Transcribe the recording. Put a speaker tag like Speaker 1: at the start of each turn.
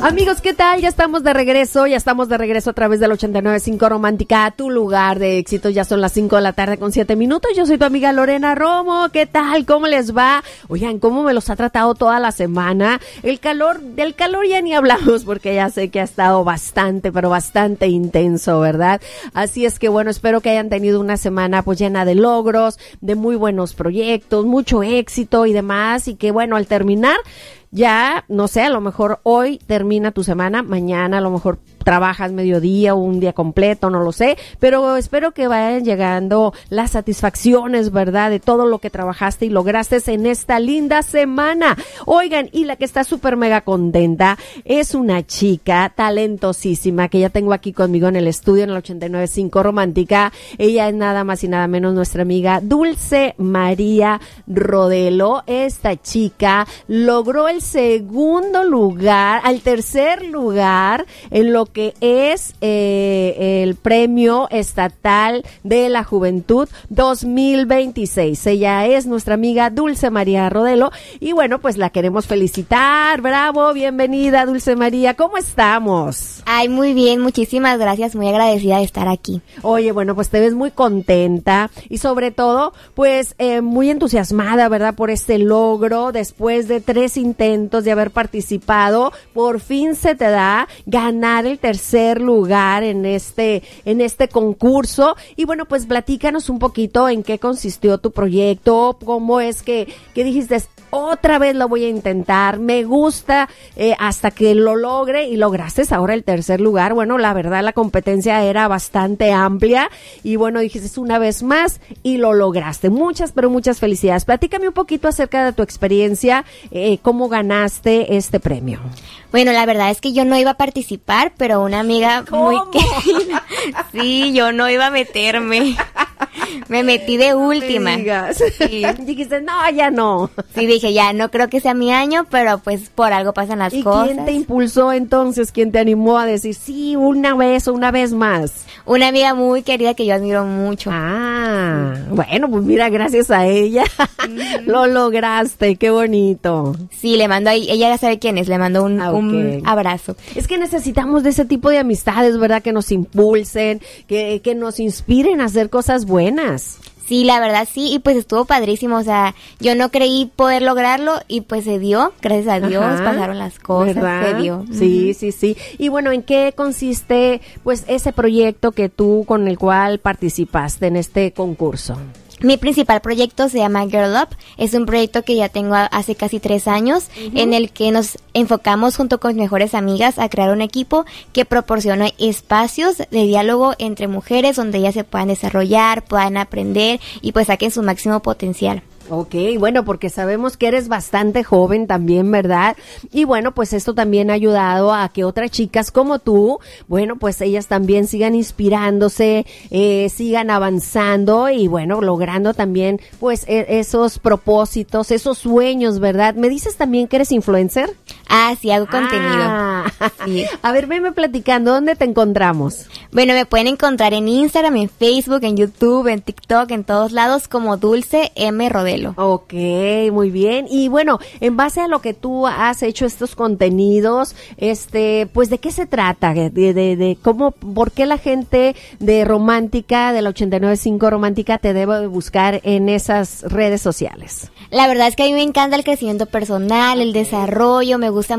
Speaker 1: Amigos, ¿qué tal? Ya estamos de regreso a través del 89.5 Romántica, tu lugar de éxitos. Ya son las 5 de la tarde con 7 minutos. Yo soy tu amiga Lorena Romo. ¿Qué tal? ¿Cómo les va? Oigan, ¿cómo me los ha tratado toda la semana? Del calor ya ni hablamos porque ya sé que ha estado bastante, pero bastante intenso, ¿verdad? Así es que bueno, espero que hayan tenido una semana pues llena de logros, de muy buenos proyectos, mucho éxito y demás, y que bueno, al terminar, ya, no sé, a lo mejor hoy termina tu semana, mañana a lo mejor trabajas mediodía o un día completo, no lo sé, pero espero que vayan llegando las satisfacciones, ¿verdad? De todo lo que trabajaste y lograste en esta linda semana. Oigan, y la que está súper mega contenta es una chica talentosísima que ya tengo aquí conmigo en el estudio en el 89.5 Romántica. Ella es nada más y nada menos nuestra amiga Dulce María Rodelo. Esta chica logró el tercer lugar en lo que es el Premio Estatal de la Juventud 2026. Ella es nuestra amiga Dulce María Rodelo y bueno, pues la queremos felicitar. Bravo, bienvenida Dulce María, ¿cómo estamos?
Speaker 2: Ay, muy bien, muchísimas gracias, muy agradecida de estar aquí.
Speaker 1: Oye, bueno, pues te ves muy contenta y sobre todo, pues muy entusiasmada, ¿verdad? Por este logro, después de 3 intentos de haber participado, por fin se te da ganar el tercer lugar en este concurso. Y bueno, pues platícanos un poquito en qué consistió tu proyecto, cómo es que dijiste, otra vez lo voy a intentar, me gusta, hasta que lo logre, y lograste ahora el tercer lugar. Bueno, la verdad la competencia era bastante amplia y bueno, dijiste una vez más y lo lograste. Muchas, pero muchas felicidades. Platícame un poquito acerca de tu experiencia, cómo ganaste este premio.
Speaker 2: Bueno, la verdad es que yo no iba a participar, pero una amiga muy querida. Sí, yo no iba a meterme. Me metí de última.
Speaker 1: Sí. Dijiste, no, ya no.
Speaker 2: Sí, dije, ya, no creo que sea mi año, pero pues por algo pasan las cosas.
Speaker 1: ¿Y quién te impulsó entonces? ¿Quién te animó a decir, sí, una vez más?
Speaker 2: Una amiga muy querida que yo admiro mucho.
Speaker 1: Ah, bueno, pues mira, gracias a ella lo lograste, qué bonito.
Speaker 2: Sí, le mando ahí, ella ya sabe quién es, le mando un abrazo.
Speaker 1: Es que necesitamos de ese tipo de amistades, ¿verdad? Que nos impulsen, que nos inspiren a hacer cosas buenas.
Speaker 2: Sí, la verdad sí, y pues estuvo padrísimo, o sea, yo no creí poder lograrlo y pues se dio, gracias a Dios. Ajá, pasaron las cosas, ¿verdad? Se dio.
Speaker 1: Sí, sí. Y bueno, ¿en qué consiste pues ese proyecto que tú con el cual participaste en este concurso?
Speaker 2: Mi principal proyecto se llama Girl Up. Es un proyecto que ya tengo hace casi 3 años, en el que nos enfocamos junto con mejores amigas a crear un equipo que proporciona espacios de diálogo entre mujeres donde ellas se puedan desarrollar, puedan aprender y pues saquen su máximo potencial.
Speaker 1: Ok, bueno, porque sabemos que eres bastante joven también, ¿verdad? Y bueno, pues esto también ha ayudado a que otras chicas como tú, bueno, pues ellas también sigan inspirándose, sigan avanzando y bueno, logrando también pues esos propósitos, esos sueños, ¿verdad? ¿Me dices también que eres influencer?
Speaker 2: Ah, sí, hago contenido.
Speaker 1: Sí. A ver, venme platicando, ¿dónde te encontramos?
Speaker 2: Bueno, me pueden encontrar en Instagram, en Facebook, en YouTube, en TikTok, en todos lados como Dulce M. Rodelo.
Speaker 1: Ok, muy bien. Y bueno, en base a lo que tú has hecho estos contenidos, pues ¿de qué se trata? De cómo, ¿por qué la gente de Romántica, de la 89.5 Romántica te debe buscar en esas redes sociales?
Speaker 2: La verdad es que a mí me encanta el crecimiento personal, el desarrollo, me gusta